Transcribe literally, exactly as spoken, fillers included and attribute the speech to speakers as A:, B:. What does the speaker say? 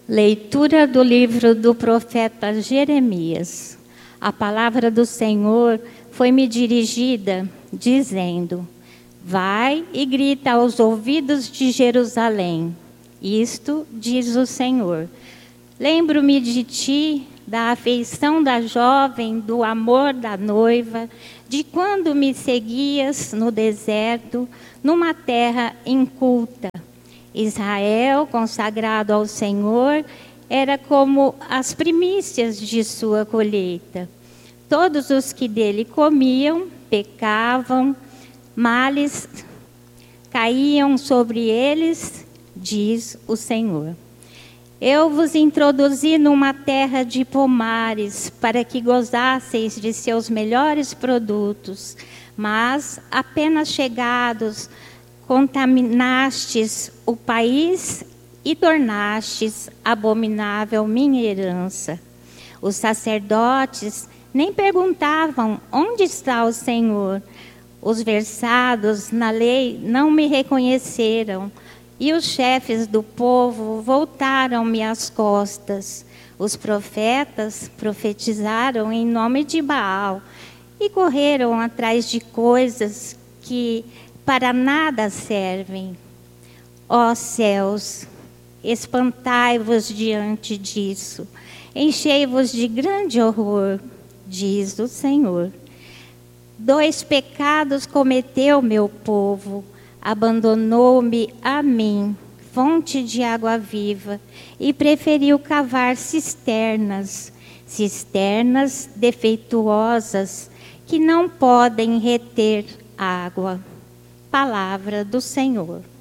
A: Leitura do livro do profeta Jeremias. A palavra do Senhor foi-me dirigida, dizendo: vai e grita aos ouvidos de Jerusalém. Isto diz o Senhor: lembro-me de ti, da afeição da jovem, do amor da noiva, de quando me seguias no deserto, numa terra inculta. Israel, consagrado ao Senhor, era como as primícias de sua colheita. Todos os que dele comiam pecavam, males caíam sobre eles, diz o Senhor. Eu vos introduzi numa terra de pomares, para que gozasseis de seus melhores produtos, mas apenas chegados, contaminastes o país e tornastes abominável minha herança. Os sacerdotes nem perguntavam: onde está o Senhor? Os versados na lei não me reconheceram, e os chefes do povo voltaram-me as costas. Os profetas profetizaram em nome de Baal e correram atrás de coisas que para nada servem. Ó céus, espantai-vos diante disso, enchei-vos de grande horror, diz o Senhor. Dois pecados cometeu meu povo: abandonou-me a mim, fonte de água viva, e preferiu cavar cisternas, cisternas defeituosas que não podem reter água. Palavra do Senhor.